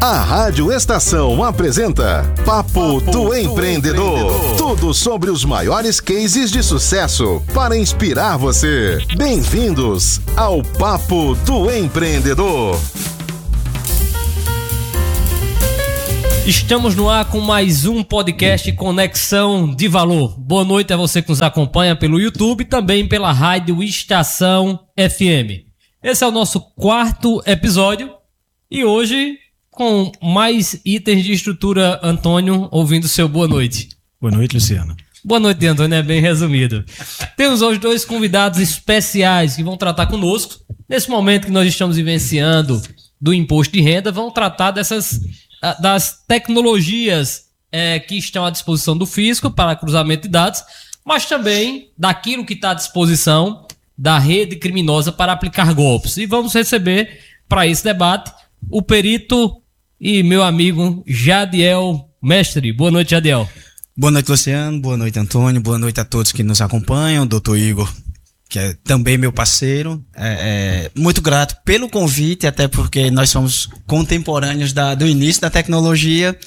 A Rádio Estação apresenta Papo do Empreendedor. Tudo sobre os maiores cases de sucesso para inspirar você. Bem-vindos ao Papo do Empreendedor. Estamos no ar com mais um podcast Conexão de Valor. Boa noite a você que nos acompanha pelo YouTube e também pela Rádio Estação FM. Esse é o nosso 4º episódio e hoje com mais itens de estrutura. Antônio, ouvindo seu boa noite. Boa noite, Luciano. Boa noite, Antônio, é bem resumido. Temos hoje 2 convidados especiais que vão tratar conosco. Nesse momento que nós estamos vivenciando do imposto de renda, vão tratar das tecnologias que estão à disposição do fisco para cruzamento de dados, mas também daquilo que está à disposição da rede criminosa para aplicar golpes. E vamos receber para esse debate o perito e meu amigo Jadiel Mestre. Boa noite, Jadiel. Boa noite, Luciano. Boa noite, Antônio. Boa noite a todos que nos acompanham. Doutor Igor, que é também meu parceiro. Muito grato pelo convite, até porque nós somos contemporâneos do início da tecnologia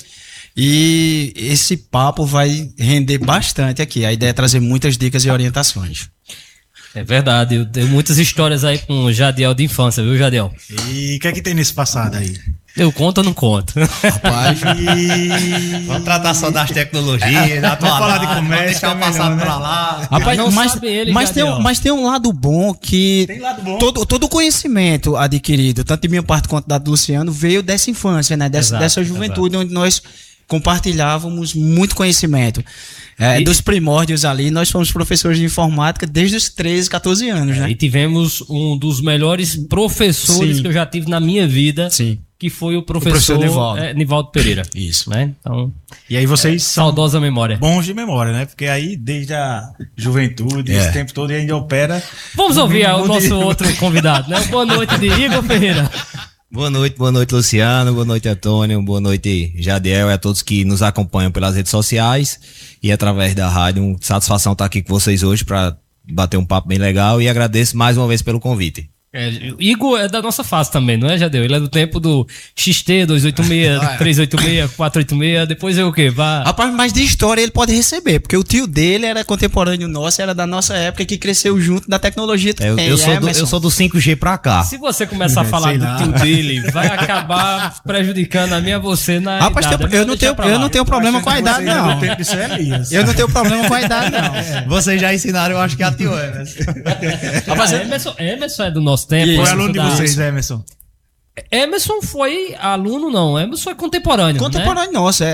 e esse papo vai render bastante aqui. A ideia é trazer muitas dicas e orientações. É verdade, eu tenho muitas histórias aí com o Jadiel de infância, viu, Jadiel? E o que é que tem nesse passado aí? Eu conto ou não conto? Rapaz, vamos tratar só das tecnologias, vamos falar de comércio, deixar o passado pra lá. Rapaz, mas tem um lado bom que todo conhecimento adquirido, tanto de minha parte quanto da do Luciano, veio dessa infância, né? Dessa juventude, onde nós compartilhávamos muito conhecimento. Dos primórdios ali, nós fomos professores de informática desde os 13, 14 anos, né? E tivemos um dos melhores professores que eu já tive na minha vida. Sim. Que foi o professor Nivaldo Pereira. Isso. Né? Então, e aí vocês são saudosa memória. Bons de memória, né? Porque aí, desde a juventude, esse tempo todo, ainda opera. Vamos ouvir o nosso outro convidado, né? Boa noite, de Igor Ferreira. Boa noite, Luciano. Boa noite, Antônio. Boa noite, Jadiel, e a todos que nos acompanham pelas redes sociais e através da rádio. Satisfação estar aqui com vocês hoje para bater um papo bem legal e agradeço mais uma vez pelo convite. Igor é da nossa fase também, não é, Jadeu? Ele é do tempo do XT 286, 386, 486, depois é o quê? Rapaz, mas de história ele pode receber, porque o tio dele era contemporâneo nosso, era da nossa época, que cresceu junto da tecnologia também. Eu sou do 5G pra cá. Se você começar a falar do tio dele, vai acabar prejudicando a mim e a você na idade. Eu não tenho problema com a idade, não. Eu não tenho problema com a idade, não. Vocês já ensinaram, eu acho que a tio Emerson. Rapaz, Emerson é do nosso tempo. Foi aluno de vocês, Emerson? Emerson foi aluno, não. Emerson foi contemporâneo. Contemporâneo, né? Nosso.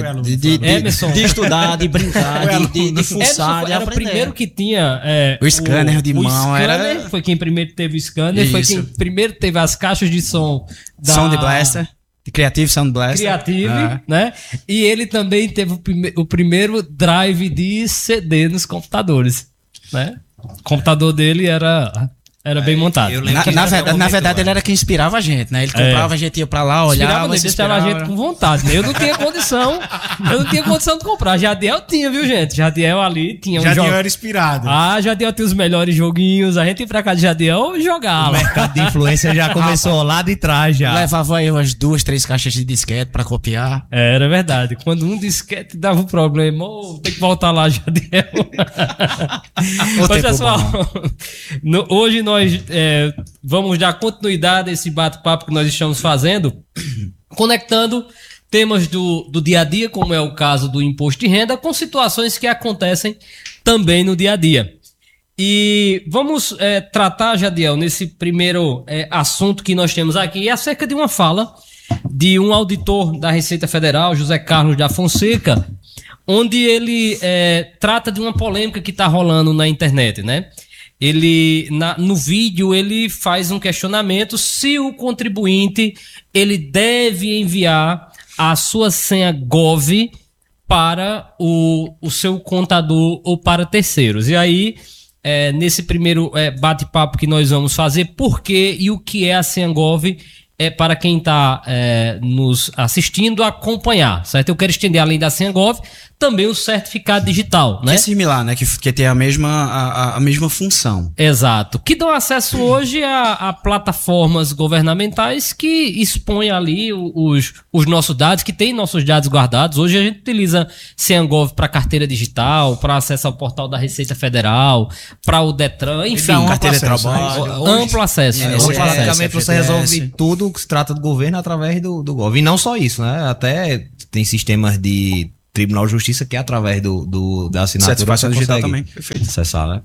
De estudar, de brincar, de fuçar, de aprender. Era o primeiro que tinha o scanner de mão. Foi quem primeiro teve o scanner. Isso. Foi quem primeiro teve as caixas de som Sound Blaster. Creative Sound Blaster. Né? E ele também teve o primeiro drive de CD nos computadores, né? O computador dele era bem montado. Na verdade, ele era quem inspirava a gente, né? Ele comprava, a gente ia pra lá, olhava, deixava a gente com vontade, né? Eu não tinha condição de comprar. Jadiel tinha, viu, gente? Jadiel ali tinha Jadiel era inspirado. Jadiel tinha os melhores joguinhos. A gente ia pra casa de Jadiel e jogava. O mercado de influência já começou lá de trás já. Levava aí umas 2, 3 caixas de disquete pra copiar. Era verdade. Quando um disquete dava um problema, tem que voltar lá, Jadiel. Mas, pessoal, hoje nós vamos dar continuidade a esse bate-papo que nós estamos fazendo, conectando temas do dia a dia, como é o caso do imposto de renda, com situações que acontecem também no dia a dia. E vamos tratar, Jadiel, nesse primeiro assunto que nós temos aqui, acerca de uma fala de um auditor da Receita Federal, José Carlos da Fonseca, onde ele trata de uma polêmica que está rolando na internet, né? Ele, no vídeo, ele faz um questionamento se o contribuinte ele deve enviar a sua senha Gov para o seu contador ou para terceiros. E aí, nesse primeiro bate-papo que nós vamos fazer, por que e o que é a senha Gov para quem está nos assistindo acompanhar, certo? Eu quero estender, além da senha Gov, também o certificado digital, né? Que é similar, né? Que tem a mesma função. Exato. Que dão acesso hoje a plataformas governamentais que expõem ali os nossos dados, que tem nossos dados guardados. Hoje a gente utiliza senha Gov para carteira digital, para acesso ao portal da Receita Federal, para o Detran, enfim. Carteira de trabalho. Amplo acesso. Hoje, praticamente, você resolve tudo que se trata do governo através do Gov. E não só isso, né? Até tem sistemas de Tribunal de Justiça que é através da assinatura certificação digital também. Perfeito. Acessar, né?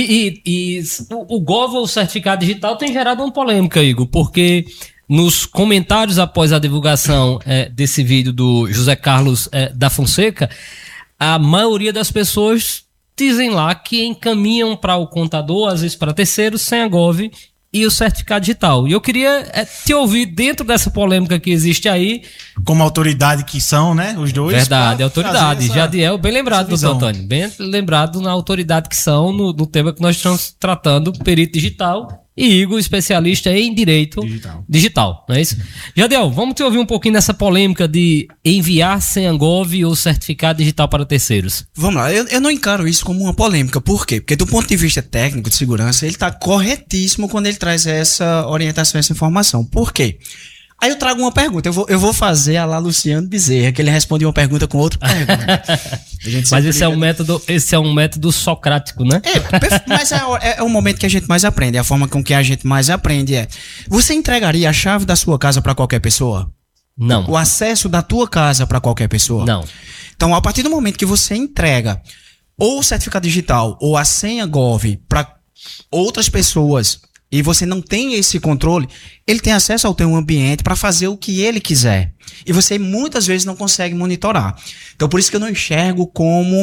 E o Gov ou o certificado digital tem gerado uma polêmica, Igor, porque nos comentários após a divulgação desse vídeo do José Carlos da Fonseca, a maioria das pessoas dizem lá que encaminham para o contador, às vezes para terceiros, sem a Gov e o certificado digital. E eu queria te ouvir dentro dessa polêmica que existe aí. Como autoridade que são, né? Os dois. Verdade, autoridade. Jadiel, bem lembrado, doutor Antônio. Bem lembrado na autoridade que são no tema que nós estamos tratando, perito digital. E Igor, especialista em direito digital, não é isso? Jadiel, vamos te ouvir um pouquinho nessa polêmica de enviar senha Gov ou certificado digital para terceiros. Vamos lá, eu não encaro isso como uma polêmica. Por quê? Porque do ponto de vista técnico de segurança, ele está corretíssimo quando ele traz essa orientação, essa informação. Por quê? Aí eu trago uma pergunta, eu vou fazer a lá Luciano Bezerra, que ele responde uma pergunta com outra pergunta. Mas esse é um método socrático, né? Mas é o momento que a gente mais aprende, é a forma com que a gente mais aprende. Você entregaria a chave da sua casa para qualquer pessoa? Não. O acesso da tua casa para qualquer pessoa? Não. Então, a partir do momento que você entrega ou o certificado digital ou a senha Gov para outras pessoas e você não tem esse controle, ele tem acesso ao teu ambiente para fazer o que ele quiser. E você muitas vezes não consegue monitorar. Então, por isso que eu não enxergo como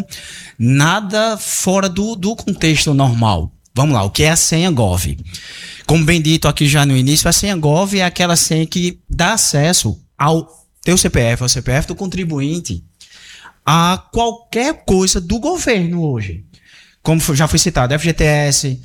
nada fora do contexto normal. Vamos lá, o que é a senha Gov? Como bem dito aqui já no início, a senha Gov é aquela senha que dá acesso ao teu CPF, ao CPF do contribuinte, a qualquer coisa do governo hoje. Como já foi citado, FGTS,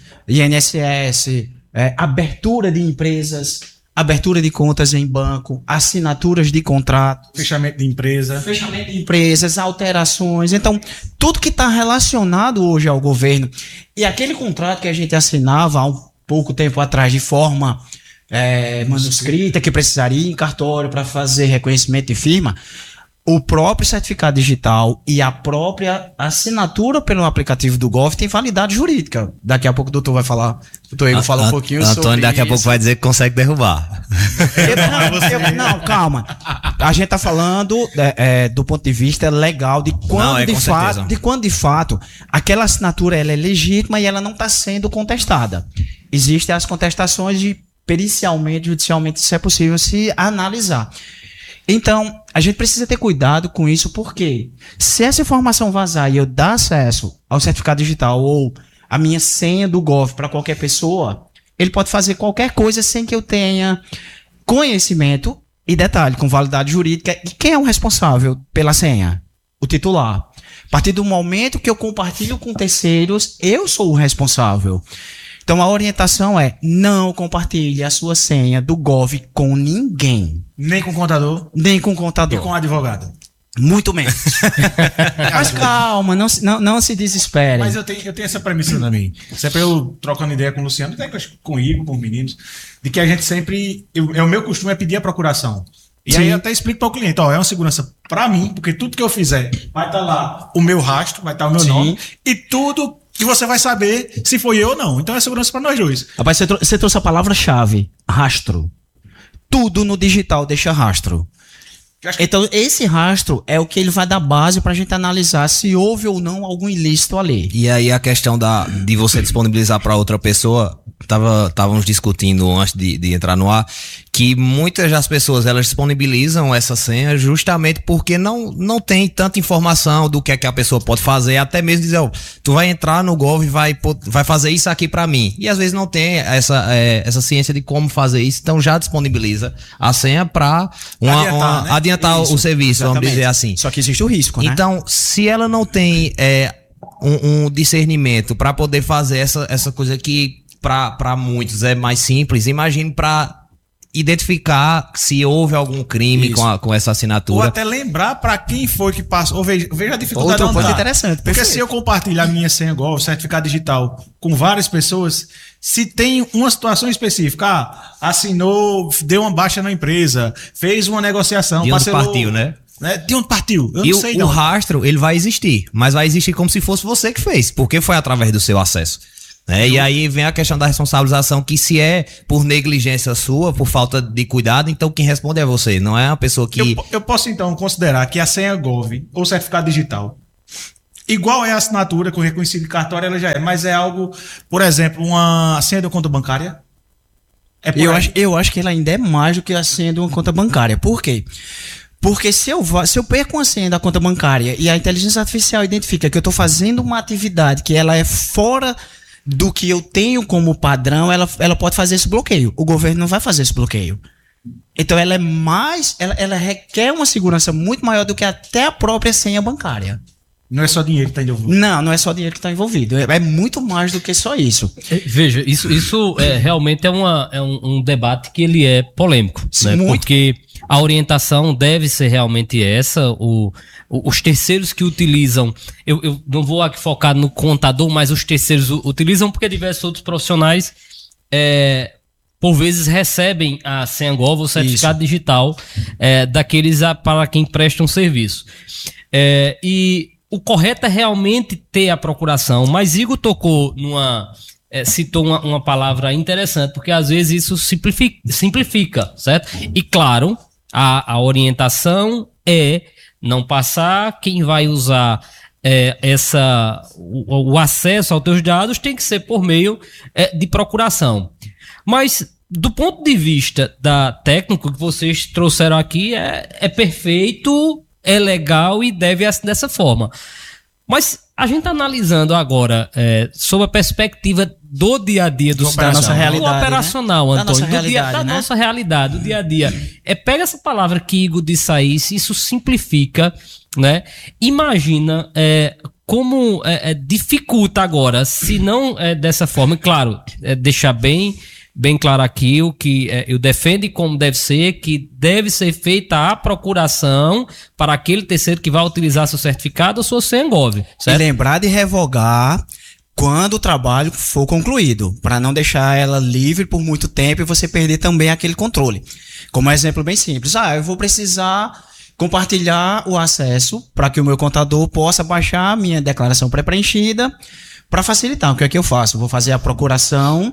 INSS, abertura de empresas, abertura de contas em banco, assinaturas de contrato, fechamento de empresas, alterações. Então, tudo que está relacionado hoje ao governo e aquele contrato que a gente assinava há um pouco tempo atrás de forma manuscrita, que precisaria ir em cartório para fazer reconhecimento de firma, o próprio certificado digital e a própria assinatura pelo aplicativo do Gov tem validade jurídica. Daqui a pouco o doutor vai falar, o doutor Igor fala um pouquinho sobre Antônio daqui a pouco vai dizer que consegue derrubar. Não, calma. A gente tá falando do ponto de vista legal de quando de fato aquela assinatura ela é legítima e ela não está sendo contestada. Existem as contestações de pericialmente, judicialmente, isso é possível se analisar. Então, a gente precisa ter cuidado com isso, porque se essa informação vazar e eu dar acesso ao certificado digital ou a minha senha do Gov para qualquer pessoa, ele pode fazer qualquer coisa sem que eu tenha conhecimento e, detalhe, com validade jurídica. E quem é o responsável pela senha? O titular. A partir do momento que eu compartilho com terceiros, eu sou o responsável. Então, a orientação é: não compartilhe a sua senha do Gov com ninguém. Nem com contador? Nem com contador. E com advogado? Muito menos. Mas calma, não se desespere. Mas eu tenho essa premissa também. Sempre eu trocando ideia com o Luciano, até com o Igor, com os meninos, de que a gente sempre... o meu costume é pedir a procuração. E aí eu até explico para o cliente, é uma segurança para mim, porque tudo que eu fizer vai estar lá o meu rastro, vai estar o meu nome, e tudo que você vai saber se foi eu ou não. Então é segurança para nós dois. Rapaz, você trouxe a palavra-chave, rastro. Tudo no digital deixa rastro. Então, esse rastro é o que ele vai dar base para a gente analisar se houve ou não algum ilícito ali. E aí a questão de você disponibilizar para outra pessoa, estávamos discutindo antes de entrar no ar, que muitas das pessoas elas disponibilizam essa senha justamente porque não tem tanta informação do que é que a pessoa pode fazer, até mesmo dizer, tu vai entrar no Gov e vai fazer isso aqui para mim. E às vezes não tem essa ciência de como fazer isso, então já disponibiliza a senha para adiantar o serviço, exatamente. Vamos dizer assim. Só que existe o risco, né? Então, se ela não tem um discernimento para poder fazer essa coisa que para muitos é mais simples, imagine para identificar se houve algum crime com essa assinatura. Ou até lembrar para quem foi que passou. Ou veja a dificuldade. Outro ponto interessante. Porque Perfeito. se eu compartilhar minha senha Gov, certificado digital, com várias pessoas, se tem uma situação específica, assinou, deu uma baixa na empresa, fez uma negociação, De onde parcelou, partiu, né? De onde partiu? Eu E não sei o não. rastro, ele vai existir, mas vai existir como se fosse você que fez, porque foi através do seu acesso. Né? E aí vem a questão da responsabilização, que se é por negligência sua, por falta de cuidado, então quem responde é você, não é uma pessoa que... Eu posso então considerar que a senha Gov ou certificado digital, igual é a assinatura com reconhecido de cartório, ela já é, mas é algo, por exemplo, uma senha de conta bancária. É por aí. Eu acho que ela ainda é mais do que a senha de uma conta bancária. Por quê? Porque se eu perco uma senha da conta bancária e a inteligência artificial identifica que eu estou fazendo uma atividade que ela é fora do que eu tenho como padrão, ela pode fazer esse bloqueio. O governo não vai fazer esse bloqueio. Então ela é mais, ela requer uma segurança muito maior do que até a própria senha bancária. Não é só dinheiro que está envolvido. Não é só dinheiro que está envolvido. É muito mais do que só isso. Veja, isso realmente é um debate que ele é polêmico, né? Muito. Porque a orientação deve ser realmente essa. Os terceiros que utilizam, eu não vou aqui focar no contador, mas os terceiros utilizam porque diversos outros profissionais por vezes recebem a senha Gov ou certificado digital daqueles para quem prestam serviço. E o correto é realmente ter a procuração, mas Igor tocou citou uma palavra interessante, porque às vezes isso simplifica, certo? E claro, a orientação é não passar, quem vai usar o acesso aos teus dados tem que ser por meio de procuração. Mas do ponto de vista da técnica que vocês trouxeram aqui, é perfeito, é legal e deve ser dessa forma. Mas a gente tá analisando agora sob a perspectiva do dia a dia do cidadão, nossa realidade, do operacional, né? Antônio, Da nossa realidade, do dia a dia. Pega essa palavra que Igor disse aí, se isso simplifica, né? Imagina como dificulta agora, se não dessa forma. E claro, deixar bem claro aqui o que eu defendo e como deve ser, que deve ser feita a procuração para aquele terceiro que vai utilizar seu certificado ou sua senha Gov, certo? E lembrar de revogar quando o trabalho for concluído, para não deixar ela livre por muito tempo e você perder também aquele controle. Como um exemplo bem simples, eu vou precisar compartilhar o acesso para que o meu contador possa baixar a minha declaração pré-preenchida para facilitar. O que é que eu faço? Eu vou fazer a procuração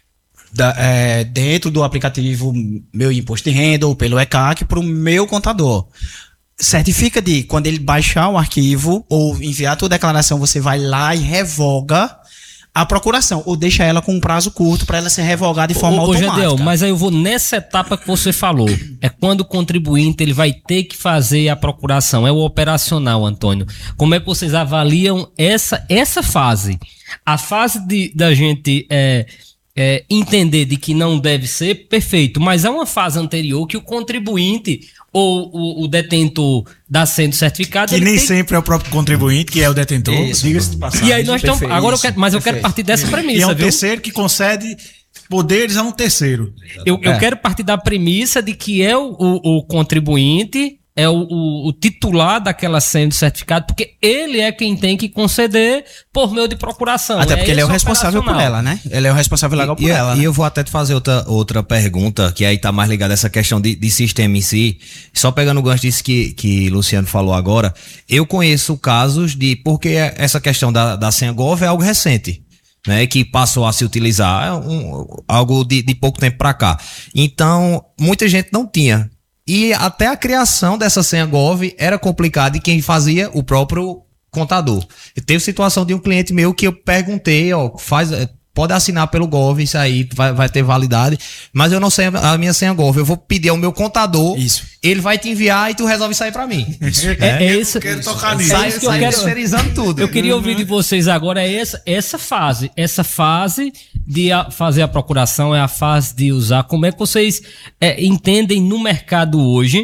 dentro do aplicativo Meu Imposto de Renda ou pelo ECAC para o meu contador. Certifica de quando ele baixar o arquivo ou enviar a tua declaração, você vai lá e revoga a procuração ou deixa ela com um prazo curto para ela ser revogada de forma automática. Jadiel, mas aí eu vou nessa etapa que você falou. É quando o contribuinte ele vai ter que fazer a procuração. É o operacional, Antônio. Como é que vocês avaliam essa fase? A fase da gente entender de que não deve ser, perfeito, mas há uma fase anterior que o contribuinte ou o detentor da senha do certificado... Que nem sempre é o próprio contribuinte, que é o detentor, diga-se de passagem. E aí nós estamos... Agora eu quero partir dessa premissa, E é um viu? terceiro que concede poderes a um terceiro. Eu quero partir da premissa de que é o contribuinte, é o titular daquela senha do certificado, porque ele é quem tem que conceder por meio de procuração. Até porque ele é o responsável por ela, né? Ele é o responsável legal por ela. E eu vou até te fazer outra pergunta, que aí tá mais ligada a essa questão de sistema em si. Só pegando o gancho disso que Luciano falou agora, eu conheço casos porque essa questão da senha Gov é algo recente, né, que passou a se utilizar algo de pouco tempo para cá. Então, muita gente não tinha. E até a criação dessa senha Gov era complicada e quem fazia o próprio contador. Teve situação de um cliente meu que eu perguntei, pode assinar pelo Gov, isso aí vai ter validade, mas eu não sei a minha senha Gov. Eu vou pedir ao meu contador, ele vai te enviar e tu resolve sair pra mim. Isso. Eu quero tocar nisso. Sai que eu quero terceirizando tudo. Eu queria ouvir de vocês agora essa fase. Essa fase de fazer a procuração é a fase de usar. Como é que vocês entendem no mercado hoje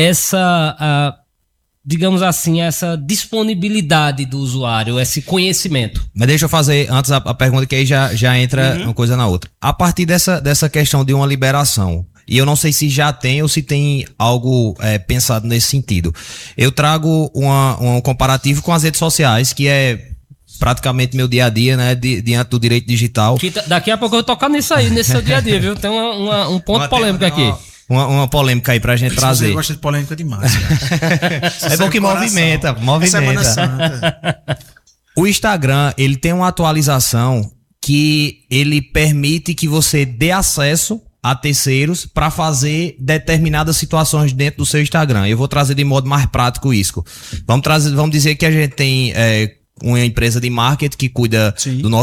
digamos assim, essa disponibilidade do usuário, esse conhecimento? Mas deixa eu fazer antes a pergunta, que aí já entra uma coisa na outra. A partir dessa questão de uma liberação, e eu não sei se já tem ou se tem algo pensado nesse sentido. Eu trago um comparativo com as redes sociais, que é praticamente meu dia a dia, né, diante do direito digital. Daqui a pouco eu vou tocar nisso aí, nesse seu dia a dia, viu? Tem um ponto polêmico aqui. Uma polêmica aí pra gente trazer. Você gosta de polêmica demais, cara. É bom que movimenta. Semana Santa. O Instagram, ele tem uma atualização que ele permite que você dê acesso a terceiros para fazer determinadas situações dentro do seu Instagram. Eu vou trazer de modo mais prático isso. Vamos dizer que a gente tem uma empresa de marketing que cuida do nosso